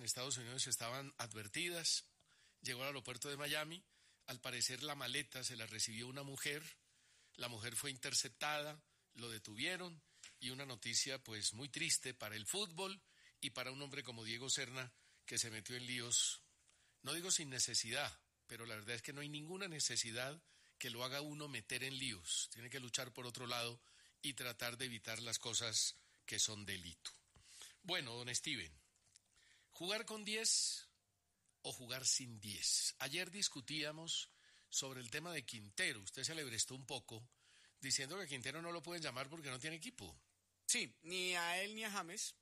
Estados Unidos estaban advertidas. Llegó al aeropuerto de Miami. Al parecer la maleta se la recibió una mujer. La mujer fue interceptada, lo detuvieron y una noticia pues muy triste para el fútbol y para un hombre como Diego Serna que se metió en líos, no digo sin necesidad, pero la verdad es que no hay ninguna necesidad que lo haga uno meter en líos. Tiene que luchar por otro lado y tratar de evitar las cosas que son delito. Bueno, don Steven, ¿jugar con 10 o jugar sin 10? Ayer discutíamos sobre el tema de Quintero. Usted se alebrestó un poco diciendo que Quintero no lo pueden llamar porque no tiene equipo. Sí, ni a él ni a James.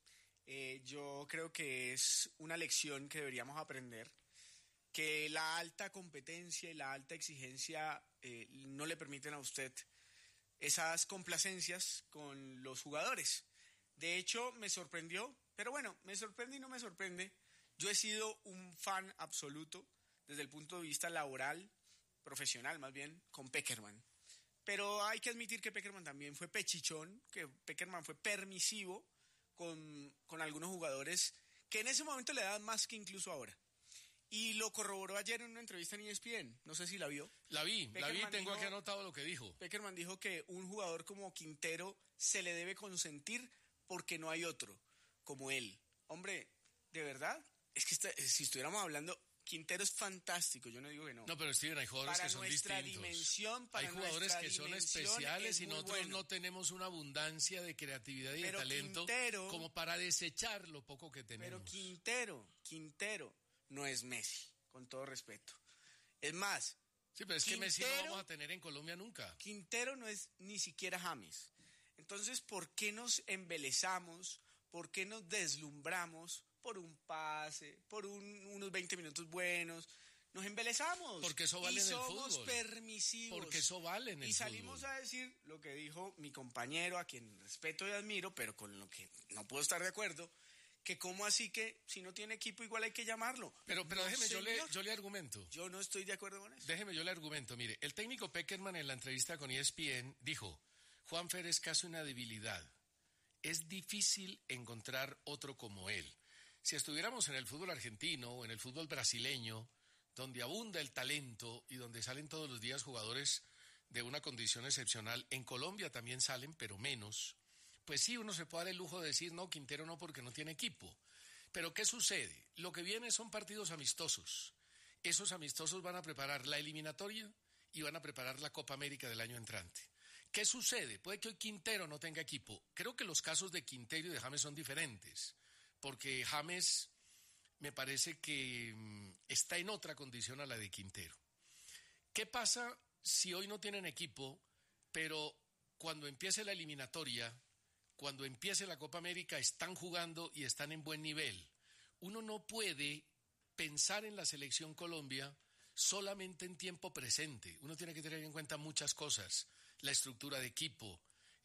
Yo creo que es una lección que deberíamos aprender, que la alta competencia y la alta exigencia no le permiten a usted esas complacencias con los jugadores. De hecho, me sorprendió, pero bueno, me sorprende y no me sorprende. Yo he sido un fan absoluto desde el punto de vista laboral, profesional más bien, con Pekerman. Pero hay que admitir que Pekerman también fue pechichón, que Pekerman fue permisivo con algunos jugadores que en ese momento le daban más que incluso ahora. Y lo corroboró ayer en una entrevista en ESPN, no sé si la vio. La vi, tengo aquí anotado lo que dijo. Pekerman dijo que un jugador como Quintero se le debe consentir porque no hay otro como él. Hombre, ¿de verdad? Es que si estuviéramos hablando... Quintero es fantástico, yo no digo que no. No, pero Steven, hay jugadores que son distintos. Hay jugadores que son especiales y nosotros no tenemos una abundancia de creatividad y de talento Quintero, como para desechar lo poco que tenemos. Pero Quintero no es Messi, con todo respeto. Es más... Sí, pero es que Messi no vamos a tener en Colombia nunca. Quintero no es ni siquiera James. Entonces, ¿por qué nos embelezamos? ¿Por qué nos deslumbramos por un pase, por unos 20 minutos buenos? Nos embelezamos. Porque eso vale en el fútbol. Y somos permisivos. Porque eso vale en el fútbol. Y salimos a decir lo que dijo mi compañero, a quien respeto y admiro, pero con lo que no puedo estar de acuerdo, que cómo así que si no tiene equipo igual hay que llamarlo. Pero no, déjeme, yo le argumento. Yo no estoy de acuerdo con eso. Déjeme, yo le argumento. Mire, el técnico Pekerman en la entrevista con ESPN dijo, Juanfer es casi una debilidad. Es difícil encontrar otro como él. Si estuviéramos en el fútbol argentino o en el fútbol brasileño, donde abunda el talento y donde salen todos los días jugadores de una condición excepcional, en Colombia también salen, pero menos, pues sí, uno se puede dar el lujo de decir, no, Quintero no, porque no tiene equipo. Pero ¿qué sucede? Lo que viene son partidos amistosos. Esos amistosos van a preparar la eliminatoria y van a preparar la Copa América del año entrante. ¿Qué sucede? Puede que hoy Quintero no tenga equipo. Creo que los casos de Quintero y de James son diferentes, porque James me parece que está en otra condición a la de Quintero. ¿Qué pasa si hoy no tienen equipo, pero cuando empiece la eliminatoria, cuando empiece la Copa América, están jugando y están en buen nivel? Uno no puede pensar en la selección Colombia solamente en tiempo presente. Uno tiene que tener en cuenta muchas cosas, la estructura de equipo,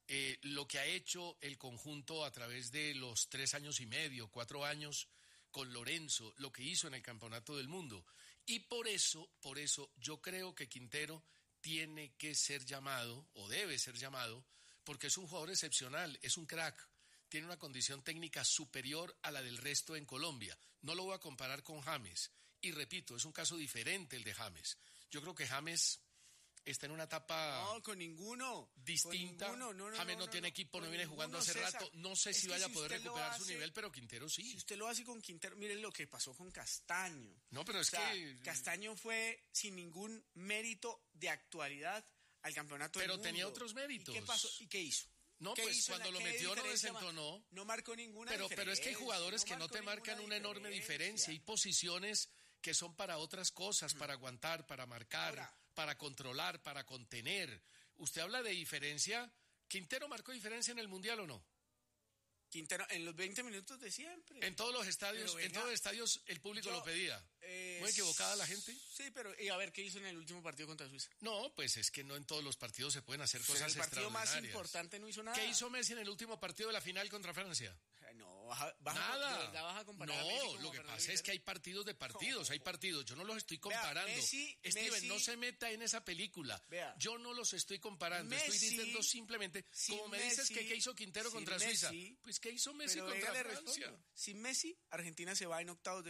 lo que ha hecho el conjunto a través de los 3 años y medio, 4 años con Lorenzo, lo que hizo en el Campeonato del Mundo. Y por eso yo creo que Quintero tiene que ser llamado, o debe ser llamado, porque es un jugador excepcional, es un crack, tiene una condición técnica superior a la del resto en Colombia. No lo voy a comparar con James. Y repito, es un caso diferente el de James. Yo creo que James está en una etapa con ninguno distinta. Con ninguno. James no tiene equipo, no viene jugando hace rato. No sé si vaya a poder recuperar su nivel, pero Quintero sí. Si usted lo hace con Quintero, miren lo que pasó con Castaño. No, pero es que Castaño fue sin ningún mérito de actualidad al campeonato del mundo. Pero tenía otros méritos. ¿Y qué pasó? ¿Y qué hizo? No, pues cuando lo metió no desentonó. No marcó ninguna diferencia. Pero es que hay jugadores que no te marcan una enorme diferencia. Hay posiciones que son para otras cosas, para aguantar, para marcar, para controlar, para contener. Usted habla de diferencia. ¿Quintero marcó diferencia en el Mundial o no? Quintero, en los 20 minutos de siempre. En todos los estadios, el público lo pedía. ¿Muy equivocada la gente? Sí, pero y a ver, ¿qué hizo en el último partido contra Suiza? No, pues es que no en todos los partidos se pueden hacer cosas extraordinarias. En el partido más importante no hizo nada. ¿Qué hizo Messi en el último partido de la final contra Francia? No, nada. ¿De verdad vas a comparar no, a Messi con lo que Fernando pasa es que hay partidos de partidos, hay partidos. Yo no los estoy comparando. Vea, Steven, no se meta en esa película. Vea, yo no los estoy comparando. Estoy diciendo simplemente, como me dices que qué hizo Quintero contra Suiza, pues qué hizo Messi contra Francia. Sin Messi, Argentina se va en octavos de